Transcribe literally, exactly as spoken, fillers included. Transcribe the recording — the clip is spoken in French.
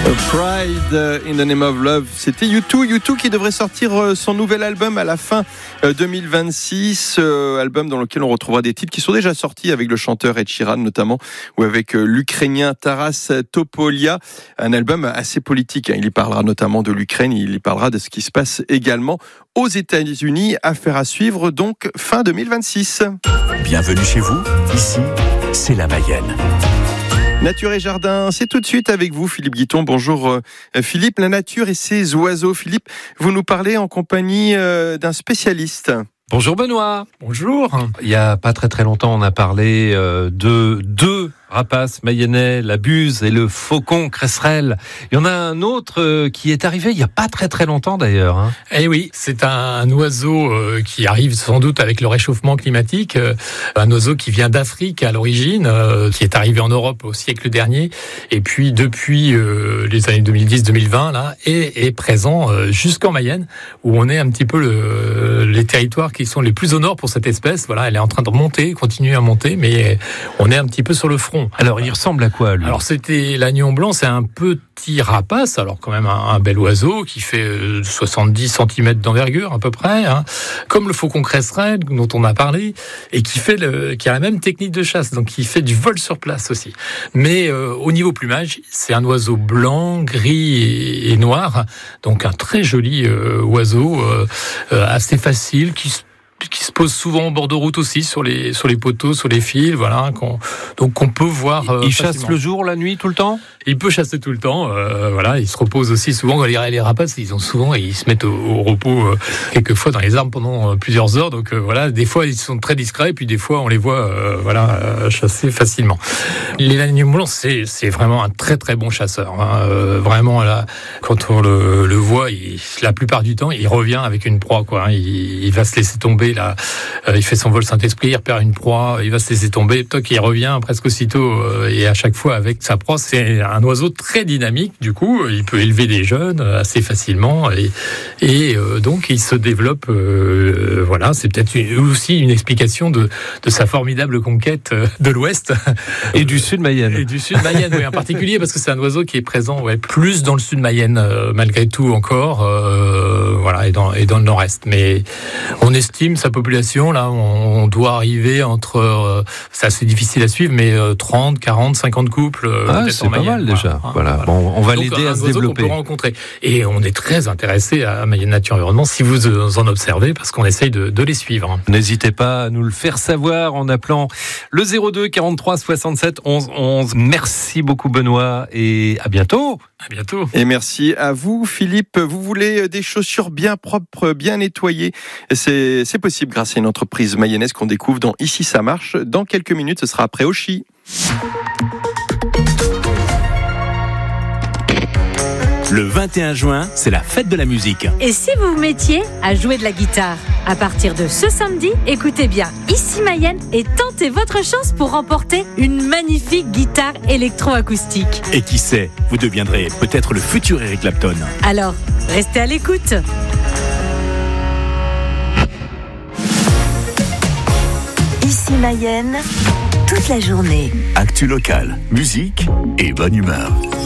Pride in the Name of Love, c'était U deux, U deux qui devrait sortir son nouvel album à la fin deux mille vingt-six, euh, album dans lequel on retrouvera des titres qui sont déjà sortis avec le chanteur Ed Sheeran notamment, ou avec l'Ukrainien Taras Topolia, un album assez politique, il y parlera notamment de l'Ukraine, il y parlera de ce qui se passe également aux États-Unis, affaire à suivre donc fin deux mille vingt-six. Bienvenue chez vous, ici c'est la Mayenne. Nature et Jardin, c'est tout de suite avec vous, Philippe Guiton. Bonjour euh, Philippe, la nature et ses oiseaux. Philippe, vous nous parlez en compagnie euh, d'un spécialiste. Bonjour Benoît. Bonjour. Il y a pas très très longtemps, on a parlé euh, de deux rapaces mayennais, la buse et le faucon cresserelle. Il y en a un autre euh, qui est arrivé il y a pas très très longtemps d'ailleurs. Hein. Eh oui, c'est un, un oiseau euh, qui arrive sans doute avec le réchauffement climatique, euh, un oiseau qui vient d'Afrique à l'origine, euh, qui est arrivé en Europe au siècle dernier, et puis depuis euh, les années deux mille dix deux mille vingt là, est, est présent euh, jusqu'en Mayenne, où on est un petit peu le, les territoires qui sont les plus au nord pour cette espèce. Voilà, elle est en train de monter, continuer à monter, mais on est un petit peu sur le front. Alors, il ressemble à quoi, lui ? Alors, c'était l'agneau blanc, c'est un petit rapace, alors quand même un, un bel oiseau qui fait soixante-dix centimètres d'envergure à peu près, hein, comme le faucon cresserelle dont on a parlé, et qui fait le, qui a la même technique de chasse, donc qui fait du vol sur place aussi. Mais euh, au niveau plumage, c'est un oiseau blanc, gris et, et noir, donc un très joli euh, oiseau, euh, euh, assez facile, qui se qui se pose souvent au bord de route aussi, sur les sur les poteaux, sur les fils, voilà. Qu'on, donc qu'on peut voir. Euh, il facilement. chasse le jour, la nuit, tout le temps. Il peut chasser tout le temps, euh, voilà. Il se repose aussi souvent. Les, les rapaces, ils ont souvent, ils se mettent au, au repos euh, quelquefois dans les arbres pendant euh, plusieurs heures. Donc euh, voilà, des fois ils sont très discrets, puis des fois on les voit, euh, voilà, euh, chasser facilement. L'agneau blanc, c'est c'est vraiment un très très bon chasseur. Hein. Euh, vraiment là, quand on le, le voit, il, la plupart du temps, il revient avec une proie, quoi. Hein. Il, il va se laisser tomber. Là, euh, il fait son vol Saint-Esprit, il repère une proie, il va se laisser tomber, toc, il revient presque aussitôt, euh, et à chaque fois avec sa proie. C'est un oiseau très dynamique, du coup, il peut élever des jeunes assez facilement, et, et euh, donc il se développe, euh, voilà, c'est peut-être une, aussi une explication de, de sa formidable conquête de l'Ouest. Et du sud Mayenne. Et du sud Mayenne, oui, en particulier, parce que c'est un oiseau qui est présent, ouais, plus dans le sud Mayenne, euh, malgré tout encore, euh, voilà, et dans, et dans le nord-est. Mais on estime sa population, là, on doit arriver entre, euh, c'est assez difficile à suivre, mais euh, trente, quarante, cinquante couples. Euh, ah, c'est pas mal déjà. Voilà. Voilà. Bon, on va donc, l'aider à se développer. Qu'on peut rencontrer. Et on est très intéressé à Mayenne Nature Environnement si vous en observez, parce qu'on essaye de, de les suivre. N'hésitez pas à nous le faire savoir en appelant le zéro deux quarante-trois soixante-sept onze onze. Merci beaucoup Benoît et à bientôt. À bientôt. Et merci à vous Philippe. Vous voulez des chaussures bien propres, bien nettoyées, c'est, c'est possible grâce à une entreprise mayonnaise qu'on découvre dans Ici ça marche. Dans quelques minutes, ce sera après Oshi. Le vingt et un juin, c'est la fête de la musique. Et si vous vous mettiez à jouer de la guitare ? À partir de ce samedi, écoutez bien Ici Mayenne et tentez votre chance pour remporter une magnifique guitare électroacoustique. Et qui sait, vous deviendrez peut-être le futur Eric Clapton. Alors, restez à l'écoute. Ici Mayenne, toute la journée. Actu locale, musique et bonne humeur.